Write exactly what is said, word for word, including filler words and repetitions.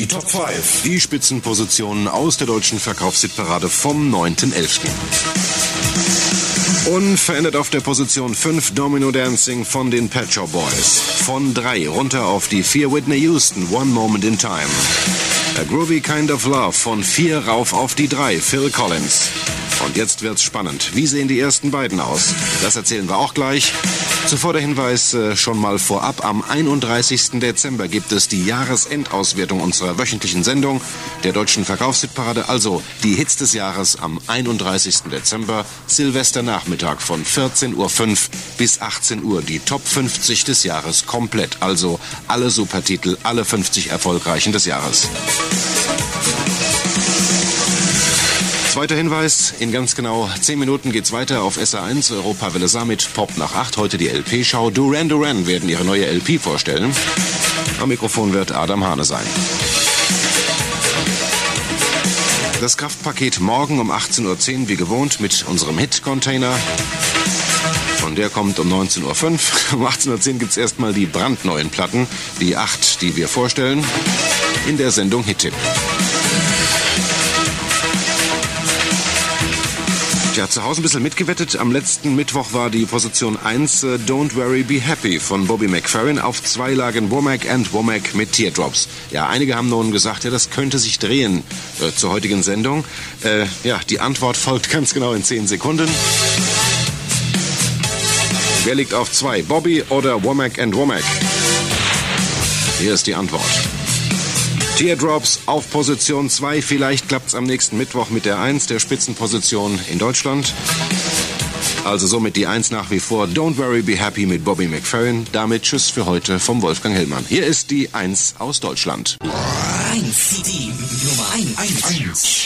Die Top fünf. Die Spitzenpositionen aus der deutschen Verkaufshitparade vom neunten elften Unverändert auf der Position fünf Domino Dancing von den Pet Shop Boys. Von drei runter auf die vier Whitney Houston, One Moment in Time. A Groovy Kind of Love von vier rauf auf die drei, Phil Collins. Und jetzt wird's spannend. Wie sehen die ersten beiden aus? Das erzählen wir auch gleich. Zuvor der Hinweis äh, schon mal vorab. Am einunddreißigsten Dezember gibt es die Jahresendauswertung unserer wöchentlichen Sendung der deutschen Verkaufshitparade. Also die Hits des Jahres am einunddreißigsten Dezember, Silvesternachmittag von vierzehn Uhr fünf bis achtzehn Uhr. Die Top fünfzig des Jahres komplett. Also alle Supertitel, alle fünfzig erfolgreichen des Jahres. Zweiter Hinweis, in ganz genau zehn Minuten geht's weiter auf S R eins, Europawelle Summit, Pop nach acht, heute die L P-Schau. Duran Duran werden ihre neue L P vorstellen. Am Mikrofon wird Adam Hane sein. Das Kraftpaket morgen um achtzehn Uhr zehn wie gewohnt mit unserem Hit-Container. Und der kommt um neunzehn Uhr fünf. Um achtzehn Uhr zehn gibt's erstmal die brandneuen Platten, die acht, die wir vorstellen, in der Sendung Hit-Tipp. Ja, zu Hause ein bisschen mitgewettet. Am letzten Mittwoch war die Position eins äh, Don't Worry Be Happy von Bobby McFerrin. Auf zwei lagen Womack and Womack mit Teardrops. Ja, einige haben nun gesagt, ja, das könnte sich drehen äh, zur heutigen Sendung. Äh, ja, die Antwort folgt ganz genau in zehn Sekunden. Wer liegt auf zwei? Bobby oder Womack and Womack? Hier ist die Antwort. Teardrops auf Position zwei. Vielleicht klappt's am nächsten Mittwoch mit der eins der Spitzenposition in Deutschland. Also somit die eins nach wie vor. Don't Worry Be Happy mit Bobby McFerrin. Damit tschüss für heute vom Wolfgang Hellmann. Hier ist die eins aus Deutschland. eins, die Nummer eins.